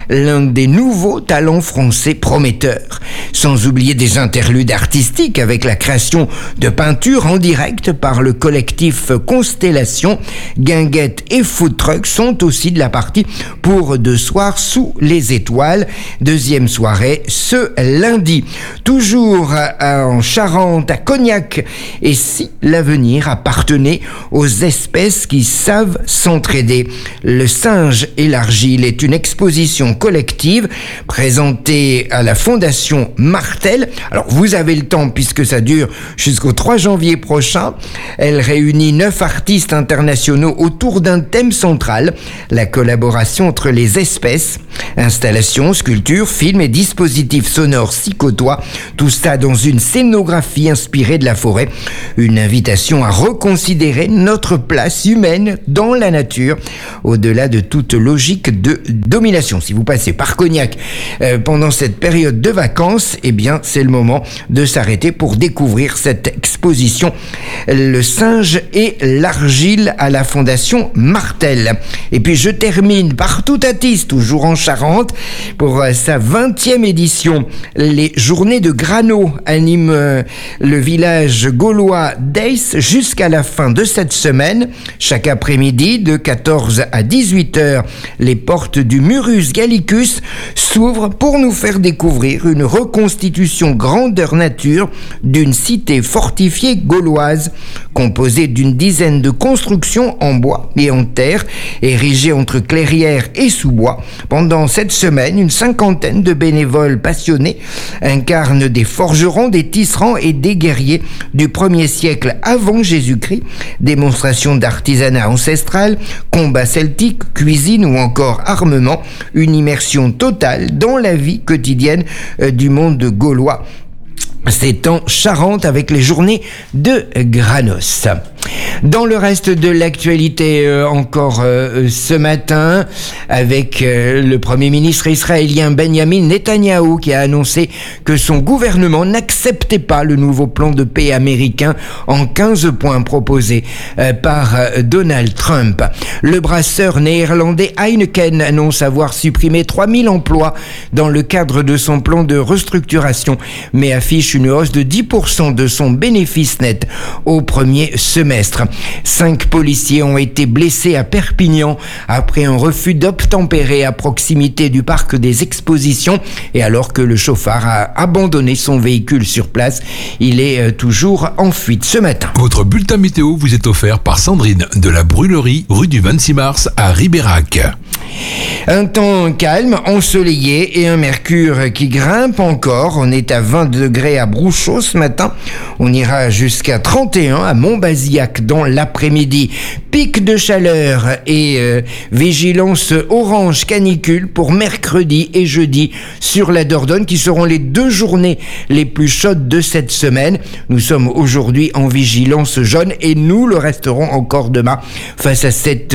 l'un des nouveaux talents français prometteurs. Sans oublier des interludes artistiques avec la création de peintures en direct par le collectif Constellation. Guinguette et Food Truck sont aussi de la partie pour 2 soirs sous les étoiles. Deuxième soirée ce lundi. Toujours en Charente, à Cognac. Et si l'avenir appartenait aux espèces qui savent s'entraider? Le singe et l'argile est une exposition collective présentée à la Fondation Martel. Alors vous avez le temps puisque ça dure jusqu'au 3 janvier prochain. Elle réunit 9 artistes internationaux autour d'un thème central, la collaboration entre les espèces. Installations, sculptures, films et dispositifs sonores s'y côtoient. Tout ça dans une scénographie inspirée de la forêt. Une invitation à reconsidérer notre place humaine dans la nature, au-delà de toute logique de domination. Si vous passez par Cognac pendant cette période de vacances, eh bien c'est le moment de s'arrêter pour découvrir cette exposition Le singe et l'argile à la Fondation Martel. Et puis je termine par Toutatis, toujours en Charente, pour sa 20e édition. Les journées de Grano animent le village gaulois d'Ace jusqu'à la fin de cette semaine. Chaque après-midi, de 14 à 18h, les portes du Murus Gallicus s'ouvrent pour nous faire découvrir une reconstitution grandeur nature d'une cité fortifiée gauloise, composée d'une dizaine de constructions en bois et en terre, érigées entre clairières et sous-bois. Pendant cette semaine, une cinquantaine de bénévoles passionnés incarnent des forgerons, des tisserands et des guerriers du 1er siècle avant Jésus-Christ. Démonstrations d'artisanat ancestral, combats celtiques, cuisine ou encore armement. Une immersion totale dans la vie quotidienne du monde gaulois. C'est en Charente avec les journées de Granos. Dans le reste de l'actualité, encore ce matin, avec le Premier ministre israélien Benjamin Netanyahou qui a annoncé que son gouvernement n'acceptait pas le nouveau plan de paix américain en 15 points proposé par Donald Trump. Le brasseur néerlandais Heineken annonce avoir supprimé 3000 emplois dans le cadre de son plan de restructuration, mais affiche une hausse de 10% de son bénéfice net au premier semestre. 5 policiers ont été blessés à Perpignan après un refus d'obtempérer à proximité du parc des expositions et alors que le chauffard a abandonné son véhicule sur place. Il est toujours en fuite ce matin. Votre bulletin météo vous est offert par Sandrine de la Brûlerie, rue du 26 mars à Ribérac. Un temps calme, ensoleillé et un mercure qui grimpe encore. On est à 20 degrés à Brouchot ce matin. On ira jusqu'à 31 à Montbazillac dans l'après-midi. Pic de chaleur et vigilance orange canicule pour mercredi et jeudi sur la Dordogne qui seront les 2 journées les plus chaudes de cette semaine. Nous sommes aujourd'hui en vigilance jaune et nous le resterons encore demain face à cette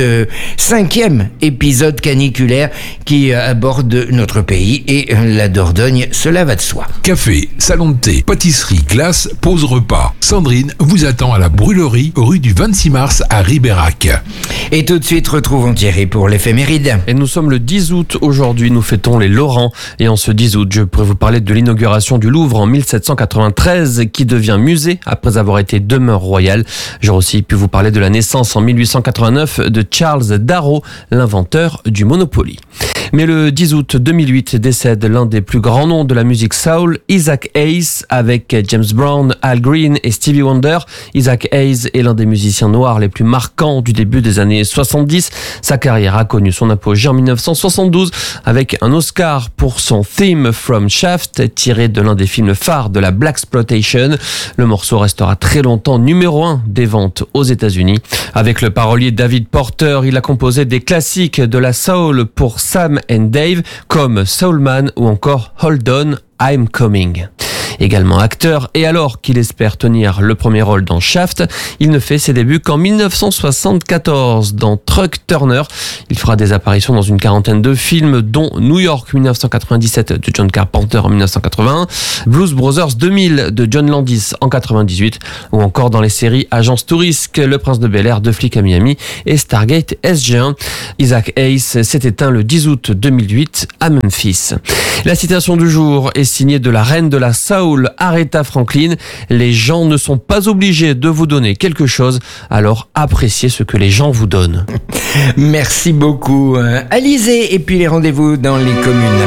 5e épisode caniculaire qui aborde notre pays et la Dordogne, cela va de soi. Café, salon de thé, pâtisserie, glace, pause repas. Sandrine vous attend à la Brûlerie, rue du 26 mars à Ribérac. Et tout de suite, retrouvons Thierry pour l'éphéméride. Et nous sommes le 10 août aujourd'hui, nous fêtons les Laurents. Et en ce 10 août, je pourrais vous parler de l'inauguration du Louvre en 1793 qui devient musée après avoir été demeure royale. J'aurais aussi pu vous parler de la naissance en 1889 de Charles Darrow, l'inventeur du Monopoly. Mais le 10 août 2008 décède l'un des plus grands noms de la musique soul, Isaac Hayes, avec James Brown, Al Green et Stevie Wonder. Isaac Hayes est l'un des musiciens noirs les plus marquants du début des années 70. Sa carrière a connu son apogée en 1972 avec un Oscar pour son theme From Shaft, tiré de l'un des films phares de la Blaxploitation. Le morceau restera très longtemps numéro 1 des ventes aux États-Unis. Avec le parolier David Porter, il a composé des classiques de la soul pour Sam and Dave comme Soul Man ou encore Hold On, I'm Coming. Également acteur, et alors qu'il espère tenir le premier rôle dans Shaft, il ne fait ses débuts qu'en 1974 dans Truck Turner. Il fera des apparitions dans une quarantaine de films, dont New York 1997 de John Carpenter en 1981, Blues Brothers 2000 de John Landis en 98, ou encore dans les séries Agence Touriste, Le Prince de Bel-Air, Deux flics à Miami et Stargate SG1. Isaac Hayes s'est éteint le 10 août 2008 à Memphis. La citation du jour est signée de la reine de la soul, Aretha Franklin. Les gens ne sont pas obligés de vous donner quelque chose, alors appréciez ce que les gens vous donnent. Merci beaucoup, Alizé. Et puis les rendez-vous dans les communes.